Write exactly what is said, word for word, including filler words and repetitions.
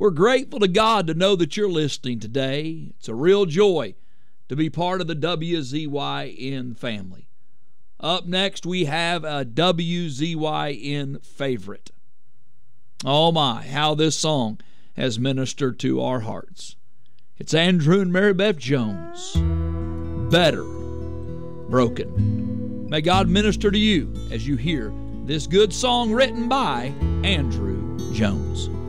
We're grateful to God to know that you're listening today. It's a real joy to be part of the W Z Y N family. Up next, we have a W Z Y N favorite. Oh my, how this song has ministered to our hearts. It's Andrew and Mary Beth Jones, Better Broken. May God minister to you as you hear this good song written by Andrew Jones.